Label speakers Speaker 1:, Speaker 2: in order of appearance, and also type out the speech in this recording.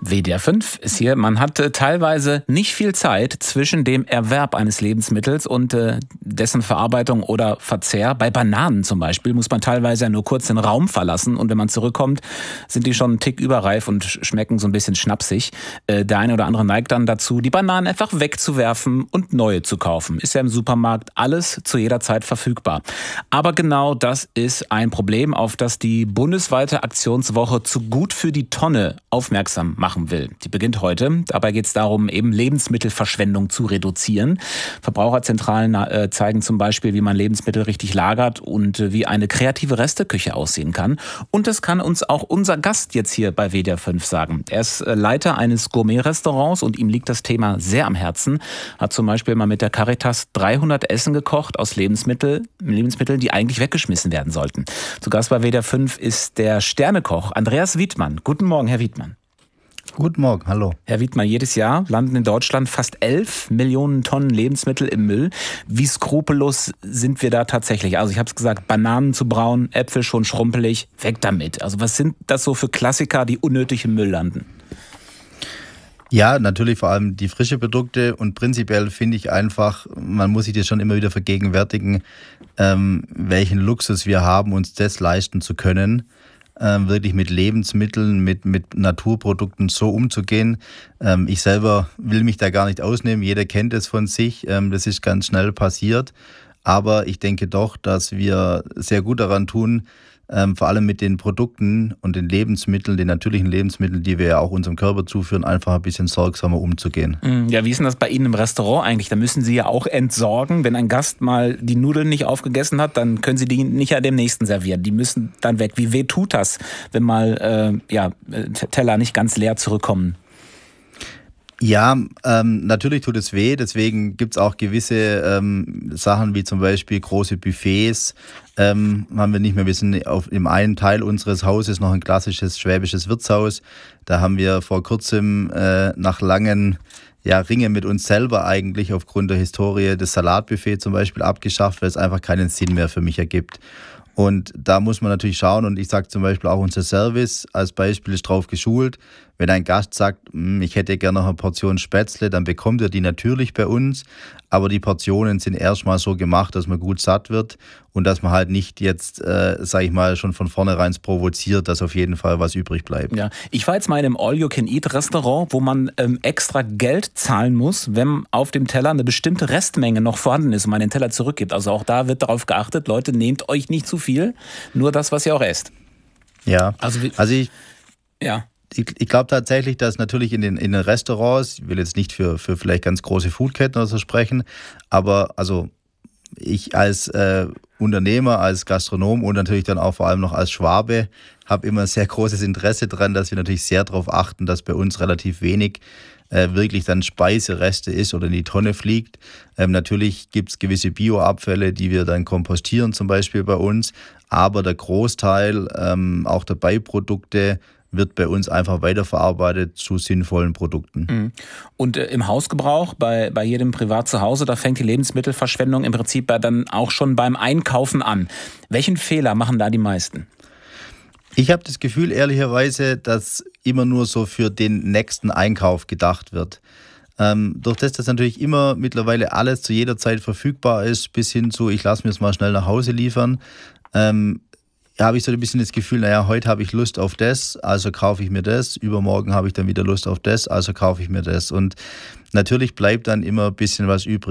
Speaker 1: WDR 5 ist hier. Man hat teilweise nicht viel Zeit zwischen dem Erwerb eines Lebensmittels und dessen Verarbeitung oder Verzehr. Bei Bananen zum Beispiel muss man teilweise ja nur kurz den Raum verlassen und wenn man zurückkommt, sind die schon einen Tick überreif und schmecken so ein bisschen schnapsig. Der eine oder andere neigt dann dazu, die Bananen einfach wegzuwerfen und neue zu kaufen. Ist ja im Supermarkt alles zu jeder Zeit verfügbar. Aber genau das ist ein Problem, auf das die bundesweite Aktionswoche zu Gut für die Tonne aufmerksam machen will. Die beginnt heute. Dabei geht es darum, eben Lebensmittelverschwendung zu reduzieren. Verbraucherzentralen zeigen zum Beispiel, wie man Lebensmittel richtig lagert und wie eine kreative Resteküche aussehen kann. Und das kann uns auch unser Gast jetzt hier bei WDR 5 sagen. Er ist Leiter eines Gourmet-Restaurants und ihm liegt das Thema sehr am Herzen. Hat zum Beispiel mal mit der Caritas 300 Essen gekocht aus Lebensmitteln, die eigentlich weggeschmissen werden sollten. Zu Gast bei WDR 5 ist der Sternekoch Andreas Wiedmann. Guten Morgen, Herr Wiedmann.
Speaker 2: Guten Morgen, hallo.
Speaker 1: Herr Wiedmann, jedes Jahr landen in Deutschland fast 11 Millionen Tonnen Lebensmittel im Müll. Wie skrupellos sind wir da tatsächlich? Also ich habe es gesagt, Bananen zu braun, Äpfel schon schrumpelig, weg damit. Also was sind das so für Klassiker, die unnötig im Müll landen?
Speaker 2: Ja, natürlich vor allem die frischen Produkte und prinzipiell finde ich einfach, man muss sich das schon immer wieder vergegenwärtigen, welchen Luxus wir haben, uns das leisten zu können, wirklich mit Lebensmitteln, mit Naturprodukten so umzugehen. Ich selber will mich da gar nicht ausnehmen, jeder kennt es von sich, das ist ganz schnell passiert, aber ich denke doch, dass wir sehr gut daran tun, vor allem mit den Produkten und den Lebensmitteln, den natürlichen Lebensmitteln, die wir ja auch unserem Körper zuführen, einfach ein bisschen sorgsamer umzugehen.
Speaker 1: Ja, wie ist denn das bei Ihnen im Restaurant eigentlich? Da müssen Sie ja auch entsorgen. Wenn ein Gast mal die Nudeln nicht aufgegessen hat, dann können Sie die nicht ja dem Nächsten servieren. Die müssen dann weg. Wie weh tut das, wenn mal Teller nicht ganz leer zurückkommen?
Speaker 2: Ja, natürlich tut es weh, deswegen gibt's auch gewisse Sachen wie zum Beispiel große Buffets, haben wir nicht mehr. Wir sind im einen Teil unseres Hauses noch ein klassisches schwäbisches Wirtshaus. Da haben wir vor kurzem nach langen Ringen mit uns selber eigentlich aufgrund der Historie das Salatbuffet zum Beispiel abgeschafft, weil es einfach keinen Sinn mehr für mich ergibt. Und da muss man natürlich schauen und ich sage zum Beispiel auch unser Service als Beispiel ist drauf geschult. Wenn ein Gast sagt, ich hätte gerne noch eine Portion Spätzle, dann bekommt er die natürlich bei uns. Aber die Portionen sind erstmal so gemacht, dass man gut satt wird und dass man halt nicht jetzt, schon von vornherein provoziert, dass auf jeden Fall was übrig bleibt.
Speaker 1: Ja, ich war jetzt mal in einem All-You-Can-Eat-Restaurant, wo man extra Geld zahlen muss, wenn auf dem Teller eine bestimmte Restmenge noch vorhanden ist und man den Teller zurückgibt. Also auch da wird darauf geachtet, Leute, nehmt euch nicht zu viel, nur das, was ihr auch esst.
Speaker 2: Ja,
Speaker 1: Ja.
Speaker 2: Ich glaube tatsächlich, dass natürlich in den Restaurants, ich will jetzt nicht für vielleicht ganz große Foodketten oder so sprechen, aber also ich als Unternehmer, als Gastronom und natürlich dann auch vor allem noch als Schwabe habe immer sehr großes Interesse daran, dass wir natürlich sehr darauf achten, dass bei uns relativ wenig wirklich dann Speisereste ist oder in die Tonne fliegt. Natürlich gibt es gewisse Bioabfälle, die wir dann kompostieren zum Beispiel bei uns, aber der Großteil auch der Beiprodukte wird bei uns einfach weiterverarbeitet zu sinnvollen Produkten.
Speaker 1: Und im Hausgebrauch, bei jedem Privat zu Hause, da fängt die Lebensmittelverschwendung im Prinzip dann auch schon beim Einkaufen an. Welchen Fehler machen da die meisten?
Speaker 2: Ich habe das Gefühl, ehrlicherweise, dass immer nur so für den nächsten Einkauf gedacht wird. Durch das natürlich immer mittlerweile alles zu jeder Zeit verfügbar ist, bis hin zu, ich lasse mir es mal schnell nach Hause liefern, habe ich so ein bisschen das Gefühl, heute habe ich Lust auf das, also kaufe ich mir das. Übermorgen habe ich dann wieder Lust auf das, also kaufe ich mir das. Und natürlich bleibt dann immer ein bisschen was übrig.